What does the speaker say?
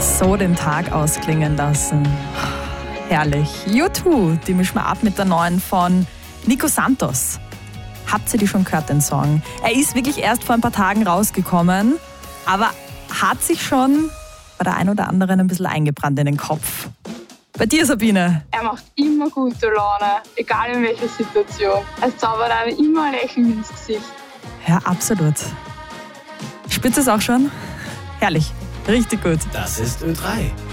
So den Tag ausklingen lassen. Herrlich. U2, die mischen wir ab mit der neuen von Nico Santos. Habt ihr die schon gehört, den Song? Er ist wirklich erst vor ein paar Tagen rausgekommen, aber hat sich schon bei der einen oder anderen ein bisschen eingebrannt in den Kopf. Bei dir, Sabine? Er macht immer gute Laune, egal in welcher Situation. Er zaubert einem immer ein Lächeln ins Gesicht. Ja, absolut. Spürst du es auch schon? Herrlich. Richtig gut. Das ist Ö3.